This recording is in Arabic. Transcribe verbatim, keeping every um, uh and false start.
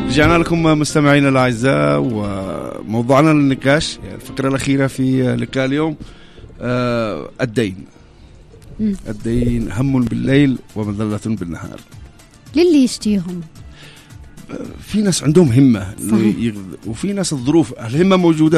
رجعنا لكم مستمعينا الأعزاء، وموضوعنا للنقاش الفقرة الأخيرة في لقاء اليوم آه الدين. م. الدين هم بالليل ومذلة بالنهار للي يشتيهم. في ناس عندهم همة وفي ناس الظروف الهمة موجودة